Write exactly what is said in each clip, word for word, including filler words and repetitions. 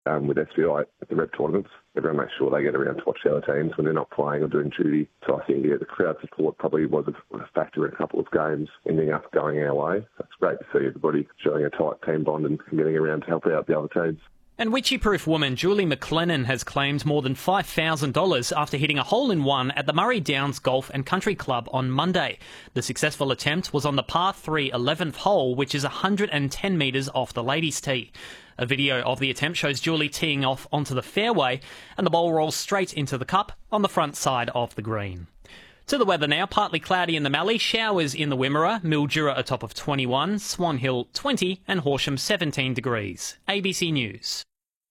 um, with S B I at the rep tournaments. Everyone makes sure they get around to watch the other teams when they're not playing or doing duty. So I think, yeah, the crowd support probably was a, a factor in a couple of games ending up going our way. So it's great to see everybody showing a tight team bond and getting around to help out the other teams. And Witchy-proof woman Julie McLennan has claimed more than five thousand dollars after hitting a hole-in-one at the Murray Downs Golf and Country Club on Monday. The successful attempt was on the par three eleventh hole, which is one hundred ten metres off the ladies' tee. A video of the attempt shows Julie teeing off onto the fairway, and the ball rolls straight into the cup on the front side of the green. To the weather now, partly cloudy in the Mallee, showers in the Wimmera, Mildura a top of twenty-one, Swan Hill twenty and Horsham seventeen degrees. A B C News.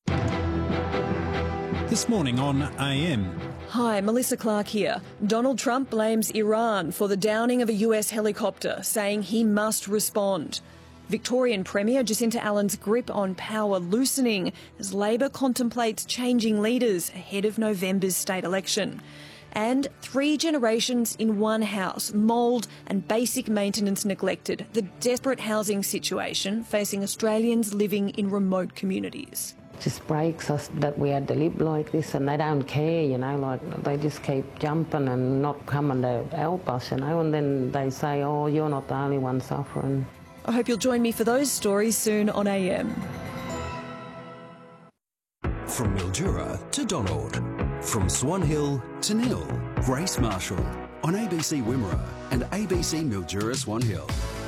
This morning on A M. Hi, Melissa Clark here. Donald Trump blames Iran for the downing of a U S helicopter, saying he must respond. Victorian Premier Jacinta Allen's grip on power loosening as Labor contemplates changing leaders ahead of November's state election. And three generations in one house, mould and basic maintenance neglected. The desperate housing situation facing Australians living in remote communities. Just breaks us that we had to live like this, and they don't care, you know, like they just keep jumping and not coming to help us, you know, and then they say, oh, you're not the only one suffering. I hope you'll join me for those stories soon on A M. From Mildura to Donald, from Swan Hill to Nil, Grace Marshall on A B C Wimmera and A B C Mildura Swan Hill.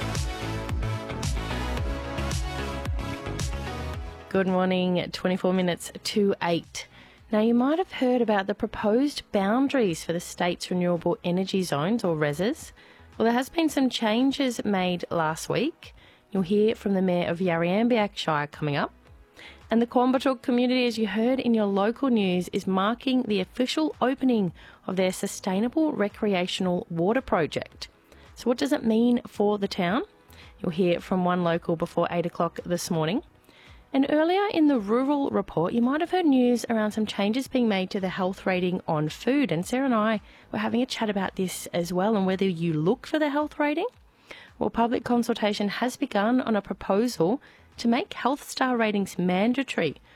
Good morning, twenty-four minutes to eight. Now, you might have heard about the proposed boundaries for the state's renewable energy zones, or REZs. Well, there has been some changes made last week. You'll hear from the Mayor of Yarriambiack Shire coming up. And the Quambatook community, as you heard in your local news, is marking the official opening of their Sustainable Recreational Water Project. So what does it mean for the town? You'll hear from one local before eight o'clock this morning. And earlier in the Rural Report, you might have heard news around some changes being made to the health rating on food. And Sarah and I were having a chat about this as well, and whether you look for the health rating. Well, public consultation has begun on a proposal to make health star ratings mandatory